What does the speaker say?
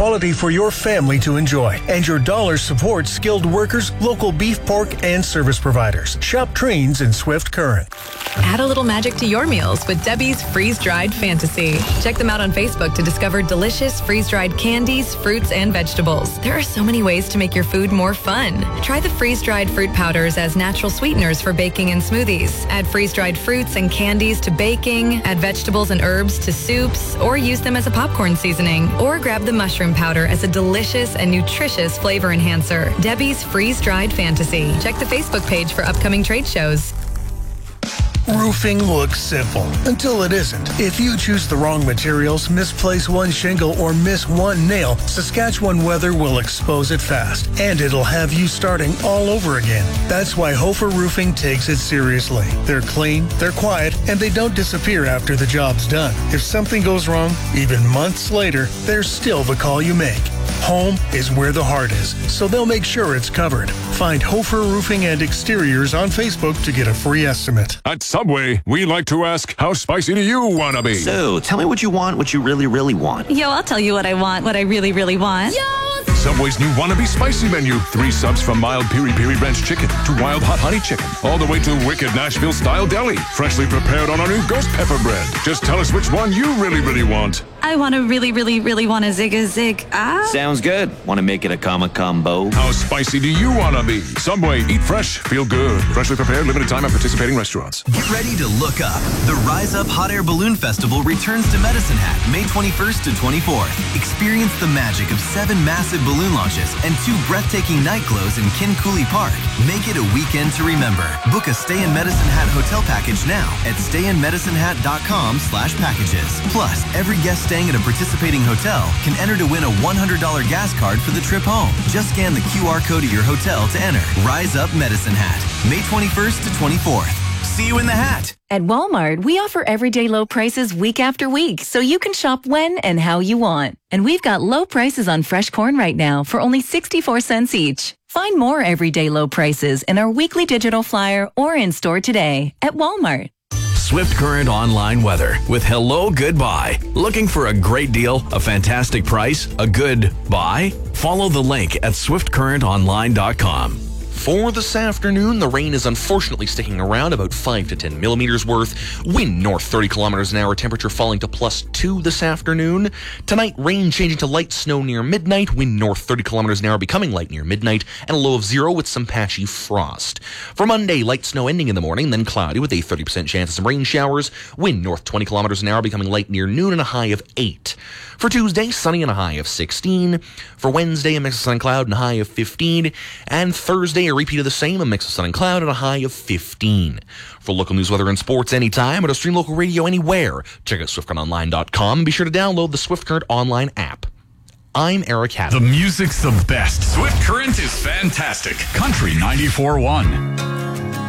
quality for your family to enjoy. And your dollar supports skilled workers, local beef, pork, and service providers. Shop Trains in Swift Current. Add a little magic to your meals with Debbie's Freeze-Dried Fantasy. Check them out on Facebook to discover delicious freeze-dried candies, fruits, and vegetables. There are so many ways to make your food more fun. Try the freeze-dried fruit powders as natural sweeteners for baking and smoothies. Add freeze-dried fruits and candies to baking, add vegetables and herbs to soups, or use them as a popcorn seasoning. Or grab the mushroom powder as a delicious and nutritious flavor enhancer. Debbie's Freeze-Dried Fantasy. Check the Facebook page for upcoming trade shows. Roofing looks simple until it isn't. If you choose the wrong materials, misplace one shingle, or miss one nail, Saskatchewan weather will expose it fast, and it'll have you starting all over again. That's why Hofer Roofing takes it seriously. They're clean, they're quiet, and they don't disappear after the job's done. If something goes wrong, even months later, they're still the call you make. Home is where the heart is, so they'll make sure it's covered. Find Hofer Roofing and Exteriors on Facebook to get a free estimate. At Subway, we like to ask, how spicy do you want to be? So, tell me what you want, what you really, really want. Yo, I'll tell you what I want, what I really, really want. Yo! Subway's new Wannabe Spicy menu. 3 subs from mild piri-piri ranch chicken to wild hot honey chicken, all the way to wicked Nashville-style deli, freshly prepared on our new ghost pepper bread. Just tell us which one you really, really want. I want to really, really, really want a zig. Sounds good. Want to make it a combo? How spicy do you want to be? Subway, eat fresh, feel good. Freshly prepared, limited time at participating restaurants. Get ready to look up. The Rise Up Hot Air Balloon Festival returns to Medicine Hat May 21st to 24th. Experience the magic of 7 massive balloon launches and 2 breathtaking night glows in Kincooley Park. Make it a weekend to remember. Book a Stay in Medicine Hat hotel package now at stayinmedicinehat.com/packages. Plus, every guest staying at a participating hotel can enter to win a $100 gas card for the trip home. Just scan the QR code at your hotel to enter. Rise Up Medicine Hat, May 21st to 24th. See you in the hat. At Walmart, we offer everyday low prices week after week, so you can shop when and how you want. And we've got low prices on fresh corn right now for only 64 cents each. Find more everyday low prices in our weekly digital flyer or in store today at Walmart. Swift Current online weather with Hello Goodbye. Looking for a great deal, a fantastic price, a good buy? Follow the link at swiftcurrentonline.com. For this afternoon, the rain is unfortunately sticking around, about 5 to 10 millimeters worth. Wind north 30 kilometers an hour, temperature falling to +2 this afternoon. Tonight, rain changing to light snow near midnight, wind north 30 kilometers an hour becoming light near midnight, and a low of 0 with some patchy frost. For Monday, light snow ending in the morning, then cloudy with a 30% chance of some rain showers, wind north 20 kilometers an hour becoming light near noon and a high of 8. For Tuesday, sunny and a high of 16. For Wednesday, a mix of sun and cloud and a high of 15. And Thursday, a repeat of the same, a mix of sun and cloud and a high of 15. For local news, weather, and sports anytime, or to stream local radio anywhere, check out SwiftCurrentOnline.com and be sure to download the Swift Current Online app. I'm Eric Haddon. The music's the best. Swift Current is fantastic. Country 94.1.